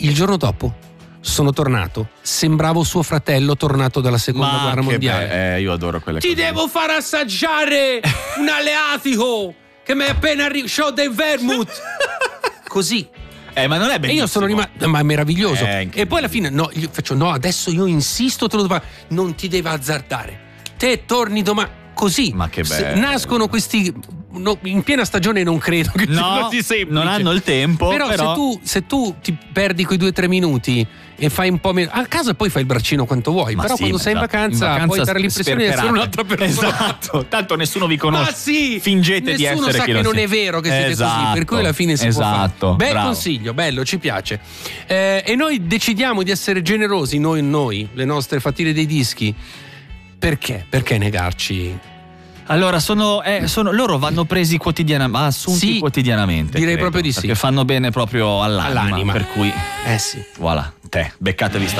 Il giorno dopo sono tornato, sembravo suo fratello tornato dalla seconda guerra mondiale. Io adoro quelle cose. Ti devo far assaggiare un aleatico che mi è appena arrivato del vermouth. Così. Ma non è bellissimo. E io sono rimasto, ma è meraviglioso. È E poi alla fine, no, io faccio, no, adesso io insisto, te lo devo fare. Non ti devi azzardare. Te torni domani. Così. Ma che bello. Nascono questi. No, in piena stagione non credo che sia così semplice. Non hanno il tempo. Però se tu ti perdi quei 2 o 3 minuti e fai un po' meno. A casa poi fai il braccino quanto vuoi. Ma però sì, quando sei in vacanza puoi dare l'impressione di essere un'altra persona. Esatto. Tanto nessuno vi conosce. Ma sì, fingete di essere nessuno sa chi che lo non siete. è vero che siete così, per cui alla fine si può fare. Bel bravo. consiglio, bello, ci piace. E noi decidiamo di essere generosi, noi, le nostre fattine dei dischi. Perché? Perché negarci? Allora loro vanno presi quotidianamente, assunti quotidianamente. Direi proprio di sì. Perché fanno bene proprio all'anima. All'anima. Per cui Sì. voilà, beccatevi sta